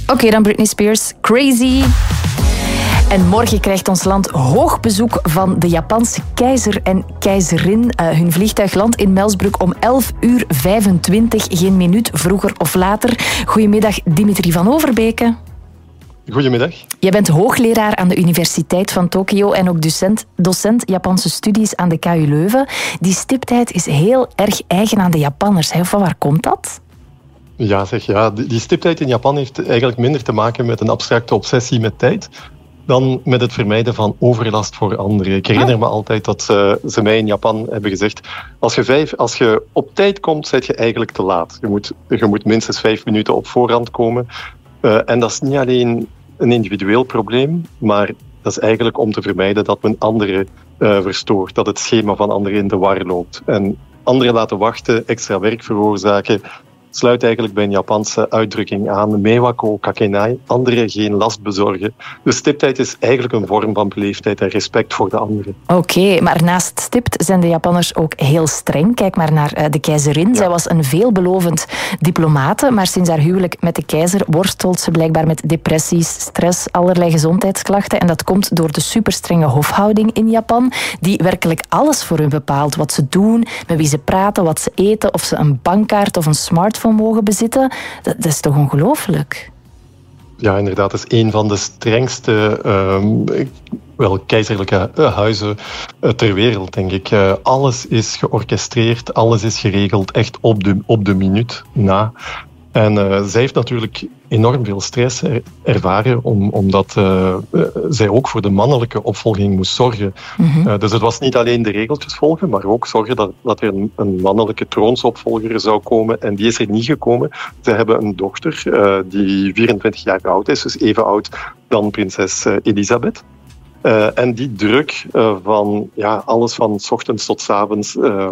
Oké, dan Britney Spears, Crazy. En morgen krijgt ons land hoog bezoek van de Japanse keizer en keizerin. Hun vliegtuig landt in Melsbroek om 11:25, geen minuut vroeger of later. Goedemiddag, Dimitri van Overbeke. Goedemiddag. Jij bent hoogleraar aan de Universiteit van Tokio en ook docent Japanse studies aan de KU Leuven. Die stiptheid is heel erg eigen aan de Japanners. Van waar komt dat? Ja, die stiptheid in Japan heeft eigenlijk minder te maken met een abstracte obsessie met tijd dan met het vermijden van overlast voor anderen. Ik herinner me altijd dat ze mij in Japan hebben gezegd, als je op tijd komt, ben je eigenlijk te laat. Je moet minstens 5 minuten op voorhand komen. En dat is niet alleen een individueel probleem, maar dat is eigenlijk om te vermijden dat men anderen verstoort, dat het schema van anderen in de war loopt. En anderen laten wachten, extra werk veroorzaken, sluit eigenlijk bij een Japanse uitdrukking aan. Meiwako kakenai, anderen geen last bezorgen. Dus stiptheid is eigenlijk een vorm van beleefdheid en respect voor de anderen. Oké, maar naast stipt zijn de Japanners ook heel streng. Kijk maar naar de keizerin. Ja. Zij was een veelbelovend diplomate, maar sinds haar huwelijk met de keizer worstelt ze blijkbaar met depressies, stress, allerlei gezondheidsklachten. En dat komt door de superstrenge hofhouding in Japan, die werkelijk alles voor hun bepaalt. Wat ze doen, met wie ze praten, wat ze eten, of ze een bankkaart of een smartphone mogen bezitten. Dat is toch ongelooflijk? Ja, inderdaad. Het is een van de strengste keizerlijke huizen ter wereld, denk ik. Alles is georchestreerd, alles is geregeld, echt op de minuut na. En zij heeft natuurlijk enorm veel stress ervaren, omdat zij ook voor de mannelijke opvolging moest zorgen. Mm-hmm. Dus het was niet alleen de regeltjes volgen, maar ook zorgen dat er een mannelijke troonsopvolger zou komen. En die is er niet gekomen. Ze hebben een dochter die 24 jaar oud is, dus even oud dan prinses Elisabeth. En die druk van alles van 's ochtends tot 's avonds,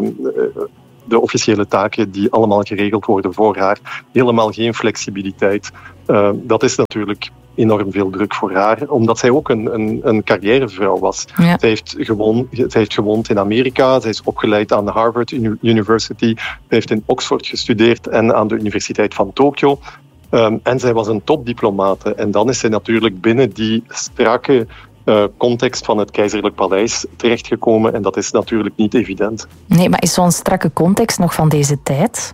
de officiële taken die allemaal geregeld worden voor haar, helemaal geen flexibiliteit. Dat is natuurlijk enorm veel druk voor haar, omdat zij ook een carrièrevrouw was. Ja. Zij heeft gewoond in Amerika, zij is opgeleid aan de Harvard University, zij heeft in Oxford gestudeerd en aan de Universiteit van Tokio. En zij was een topdiplomate. En dan is zij natuurlijk binnen die strakke context van het keizerlijk paleis terechtgekomen. En dat is natuurlijk niet evident. Nee, maar is zo'n strakke context nog van deze tijd?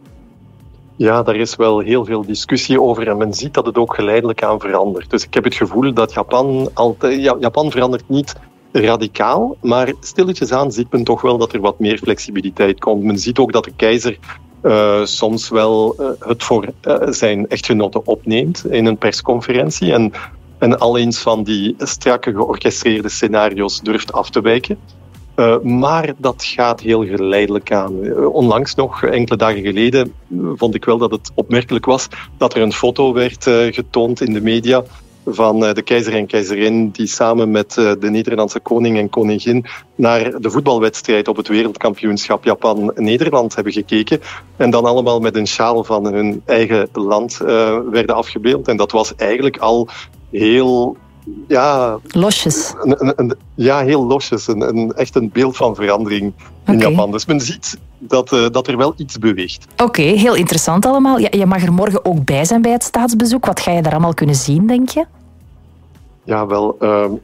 Ja, daar is wel heel veel discussie over en men ziet dat het ook geleidelijk aan verandert. Dus ik heb het gevoel dat Japan verandert niet radicaal, maar stilletjes aan ziet men toch wel dat er wat meer flexibiliteit komt. Men ziet ook dat de keizer soms wel het voor zijn echtgenote opneemt in een persconferentie en al eens van die strakke georchestreerde scenario's durft af te wijken. Maar dat gaat heel geleidelijk aan. Onlangs nog, enkele dagen geleden, vond ik wel dat het opmerkelijk was dat er een foto werd getoond in de media van de keizer en keizerin die samen met de Nederlandse koning en koningin naar de voetbalwedstrijd op het wereldkampioenschap Japan-Nederland hebben gekeken. En dan allemaal met een sjaal van hun eigen land werden afgebeeld. En dat was eigenlijk al heel... losjes. Heel losjes. Echt een beeld van verandering in Japan. Dus men ziet dat er wel iets beweegt. Oké, heel interessant allemaal. Ja, je mag er morgen ook bij zijn bij het staatsbezoek. Wat ga je daar allemaal kunnen zien, denk je? Ja, wel.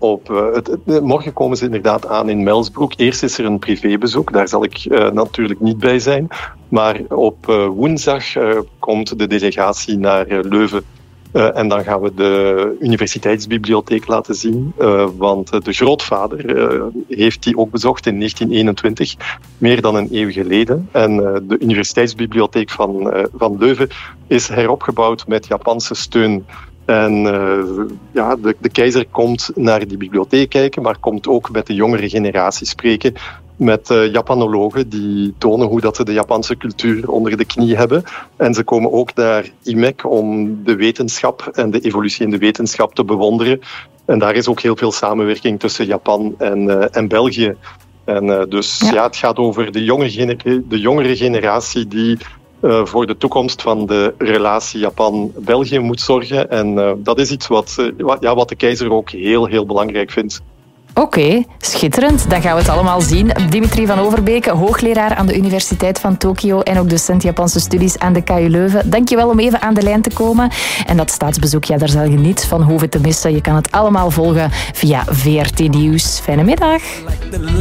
Morgen komen ze inderdaad aan in Melsbroek. Eerst is er een privébezoek. Daar zal ik natuurlijk niet bij zijn. Maar op woensdag komt de delegatie naar Leuven. En dan gaan we de universiteitsbibliotheek laten zien. Want de grootvader heeft die ook bezocht in 1921, meer dan een eeuw geleden. En de universiteitsbibliotheek van Leuven is heropgebouwd met Japanse steun. En de keizer komt naar die bibliotheek kijken, maar komt ook met de jongere generatie spreken. Met Japanologen die tonen hoe dat ze de Japanse cultuur onder de knie hebben. En ze komen ook naar IMEC om de wetenschap en de evolutie in de wetenschap te bewonderen. En daar is ook heel veel samenwerking tussen Japan en België. En het gaat over de jongere generatie die voor de toekomst van de relatie Japan-België moet zorgen. En dat is iets wat de keizer ook heel, heel belangrijk vindt. Oké, schitterend. Dan gaan we het allemaal zien. Dimitri van Overbeke, hoogleraar aan de Universiteit van Tokio en ook docent Japanse studies aan de KU Leuven. Dankjewel om even aan de lijn te komen. En dat staatsbezoek, ja, daar zal je niets van hoeven te missen. Je kan het allemaal volgen via VRT Nieuws. Fijne middag.